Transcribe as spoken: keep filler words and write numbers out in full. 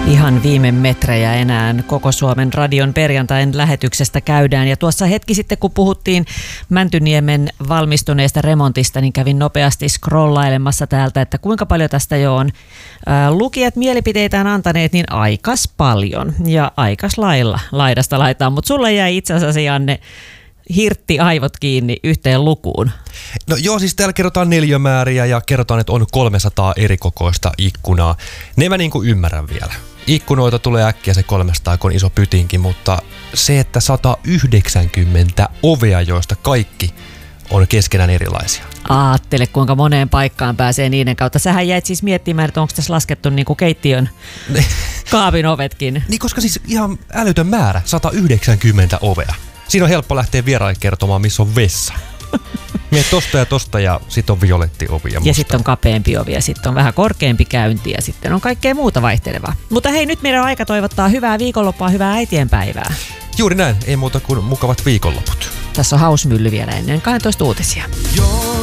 Ihan viime metrejä enää koko Suomen radion perjantain lähetyksestä käydään. Ja tuossa hetki sitten, kun puhuttiin Mäntyniemen valmistuneesta remontista, niin kävin nopeasti scrollailemassa täältä, että kuinka paljon tästä jo on ää, lukijat mielipiteitään antaneet, niin aikas paljon ja aikas lailla laidasta laitaan. Mutta sulle jäi itse asiassa, Janne, hirtti aivot kiinni yhteen lukuun. No joo, siis täällä kerrotaan neliömääriä ja kerrotaan, että on kolmesataa eri kokoista ikkunaa. Ne mä niinku ymmärrän vielä. Ikkunoita tulee äkkiä se kolmesataa, kun on iso pytinkin, mutta se, että sata yhdeksänkymmentä ovea, joista kaikki on keskenään erilaisia. Aattele, kuinka moneen paikkaan pääsee niiden kautta. Sähän jäit siis miettimään, että onko tässä laskettu niinku keittiön kaapin ovetkin. Niin, koska siis ihan älytön määrä, sata yhdeksänkymmentä ovea. Siinä on helppo lähteä vieraille kertomaan, missä on vessa. Miet tosta ja tosta ja sit on violetti ovi ja musta. Ja sitten on kapeampi ovi ja sitten on vähän korkeampi käynti ja sitten on kaikkea muuta vaihtelevaa. Mutta hei, nyt meidän on aika toivottaa hyvää viikonloppua, hyvää äitienpäivää. Juuri näin, ei muuta kuin mukavat viikonloput. Tässä on Hausmylly vielä ennen kaksitoista uutisia. Joo.